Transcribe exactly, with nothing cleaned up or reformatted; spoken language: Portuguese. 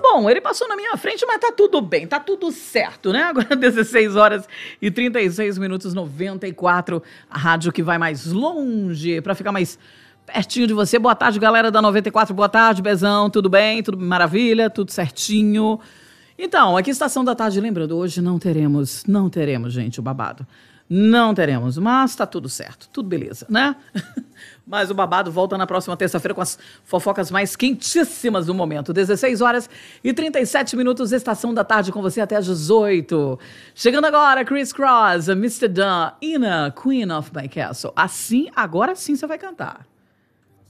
bom, ele passou na minha frente, mas tá tudo bem, tá tudo certo, né? Agora dezesseis horas e trinta e seis minutos, noventa e quatro, a rádio que vai mais longe, pra ficar mais pertinho de você. Boa tarde, galera da noventa e quatro, boa tarde, Bezão, tudo bem? Tudo maravilha? Tudo certinho? Então, aqui Estação da Tarde, lembrando, hoje não teremos, não teremos, gente, o babado. Não teremos, mas tá tudo certo, tudo beleza, né? Mas o babado volta na próxima terça-feira com as fofocas mais quentíssimas do momento. dezesseis horas e trinta e sete minutos, Estação da Tarde com você até às dezoito. Chegando agora, Chris Cross, mister Dunn, Ina, Queen of My Castle. Assim, agora sim você vai cantar.